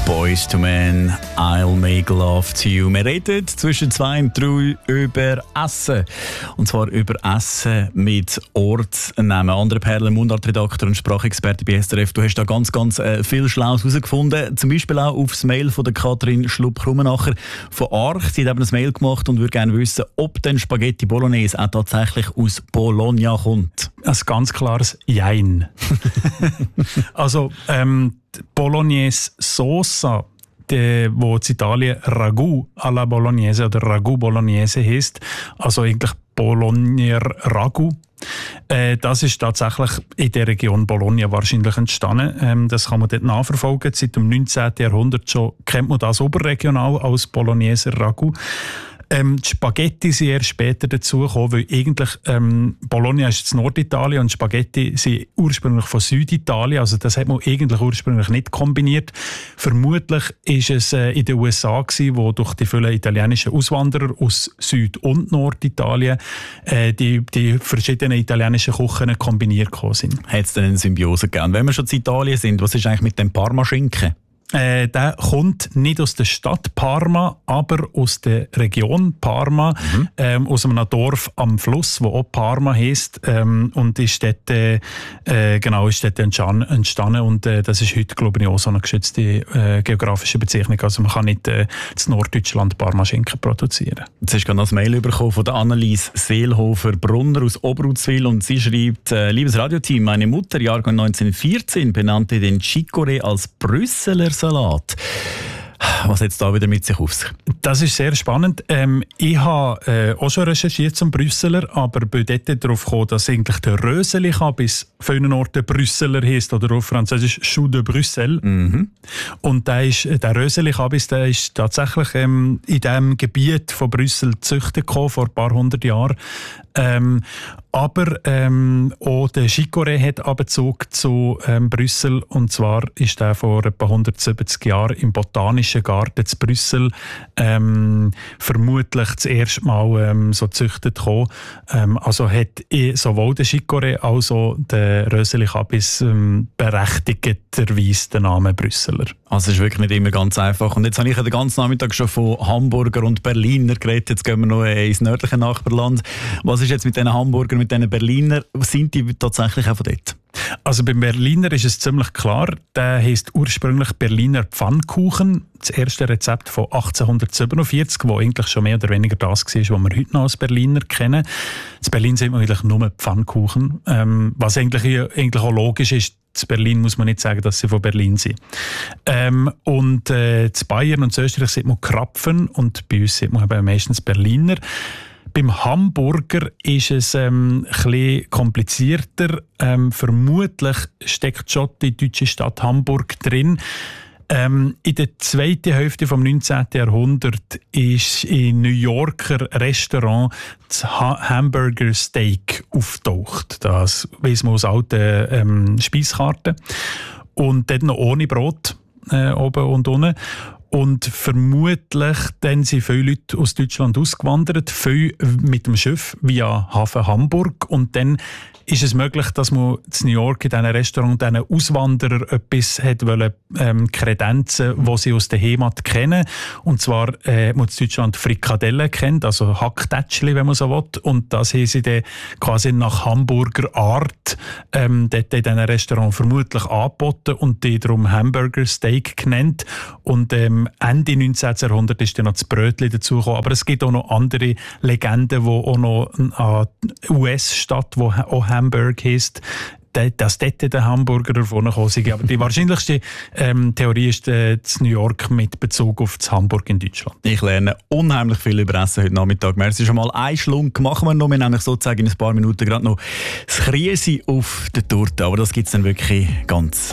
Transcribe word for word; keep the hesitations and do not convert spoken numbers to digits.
Boyz two Men, I'll make love to you. Wir reden zwischen zwei und drei über Essen. Und zwar über Essen mit Ortsnamen. Andere Perlen, Mundartredakteur und Sprachexperte bei S R F. Du hast da ganz, ganz äh, viel Schlaues herausgefunden. Zum Beispiel auch auf das Mail von der Katrin Schlupp-Krummenacher von Arch. Sie hat eben ein Mail gemacht und würde gerne wissen, ob denn Spaghetti Bolognese auch tatsächlich aus Bologna kommt. Ein ganz klares Jein. Also, ähm, Bolognese Soße, die, wo in Italien Ragu alla Bolognese oder Ragu Bolognese heisst, also eigentlich Bologner Ragu. Äh, das ist tatsächlich in der Region Bologna wahrscheinlich entstanden. Ähm, das kann man dort nachverfolgen. Seit dem neunzehnten Jahrhundert schon kennt man das oberregional als Bologneser Ragu. Ähm, die Spaghetti sind eher später dazugekommen, weil eigentlich ähm, Bologna ist jetzt Norditalien und Spaghetti sind ursprünglich von Süditalien, also das hat man eigentlich ursprünglich nicht kombiniert. Vermutlich ist es äh, in den U S A gewesen, wo durch die vielen italienischen Auswanderer aus Süd- und Norditalien äh, die, die verschiedenen italienischen Küchen kombiniert gekommen sind. Hat es denn eine Symbiose gegeben? Wenn wir schon in Italien sind, was ist eigentlich mit dem Parmaschinken? Äh, der kommt nicht aus der Stadt Parma, aber aus der Region Parma, mhm. ähm, aus einem Dorf am Fluss, wo auch Parma heisst, ähm, und ist dort, äh, genau, ist dort entstanden und äh, das ist heute, glaube ich, auch so eine geschützte äh, geografische Bezeichnung. Also man kann nicht äh, in Norddeutschland Parma-Schinken produzieren. Jetzt hast du gerade ein Mail bekommen von der Annelies Seelhofer-Brunner aus Oberutzwil und sie schreibt, äh, liebes Radioteam, meine Mutter, Jahrgang neunzehnhundertvierzehn, benannte den Chicorée als Brüsseler Salat. Was hat es da wieder mit sich auf sich? Das ist sehr spannend. Ähm, ich habe äh, auch schon recherchiert zum Brüsseler, aber bin dort darauf gekommen, dass eigentlich der Röseli-Kabis von vielen Orten Brüsseler heisst oder auf Französisch Chou de Bruxelles. Mhm. Und der, ist, der Röseli-Kabis, der ist tatsächlich ähm, in diesem Gebiet von Brüssel gezüchtet gekommen, vor ein paar hundert Jahren. Ähm, aber ähm, auch der Chicorée hat Abzug zu ähm, Brüssel, und zwar ist der vor etwa hundertsiebzig Jahren im Botanischen Garten zu Brüssel ähm, vermutlich das erste Mal ähm, so gezüchtet gekommen. Ähm, also hat sowohl der Chicorée als auch der Röseli-Kabis ähm, berechtigterweise den Namen Brüsseler. Also es ist wirklich nicht immer ganz einfach. Und jetzt habe ich ja den ganzen Nachmittag schon von Hamburger und Berliner geredet. Jetzt gehen wir noch ins nördliche Nachbarland. Was ist jetzt mit diesen Hamburger, mit diesen Berliner? Sind die tatsächlich auch von dort? Also beim Berliner ist es ziemlich klar. Der heisst ursprünglich Berliner Pfannkuchen. Das erste Rezept von achtzehnhundertsiebenundvierzig, wo eigentlich schon mehr oder weniger das war, was wir heute noch als Berliner kennen. In Berlin sind wir eigentlich nur Pfannkuchen. Ähm, was eigentlich, eigentlich auch logisch ist. In Berlin muss man nicht sagen, dass sie von Berlin sind. Ähm, und äh, in Bayern und in Österreich sieht man Krapfen und bei uns sieht man eben meistens Berliner. Beim Hamburger ist es ähm, ein bisschen komplizierter. Ähm, vermutlich steckt schon die deutsche Stadt Hamburg drin. Ähm, in der zweiten Hälfte des neunzehnten Jahrhunderts ist in New Yorker Restaurant das ha- Hamburger Steak auftaucht. Das weiss man aus alten ähm, Speiskarten. Und dort noch ohne Brot, äh, oben und unten. Und vermutlich dann sind viele Leute aus Deutschland ausgewandert, viele mit dem Schiff via Hafen Hamburg. Und dann ist es möglich, dass man in New York in diesem Restaurant diesen Auswanderern etwas hat wollen, ähm, kredenzen, die sie aus der Heimat kennen. Und zwar äh, man in Deutschland Frikadellen kennt, also Hacktätschli, wenn man so will. Und das haben sie dann quasi nach Hamburger Art ähm, dort in diesem Restaurant vermutlich angeboten und die darum Hamburger Steak genannt. Und ähm, Ende neunzehnten Jahrhundert ist dann noch das Brötchen dazugekommen. Aber es gibt auch noch andere Legenden, die auch noch an U S-Stadt, die auch Hamburg heisst, dass dort der Hamburger davon gekommen sind. Aber die wahrscheinlichste ähm, Theorie ist äh, New York mit Bezug auf das Hamburg in Deutschland. Ich lerne unheimlich viel über Essen heute Nachmittag. Merci schon mal. Einen Schlunk machen wir noch. Wir nämlich sozusagen in ein paar Minuten gerade noch das Kriesi auf der Torte. Aber das gibt es dann wirklich ganz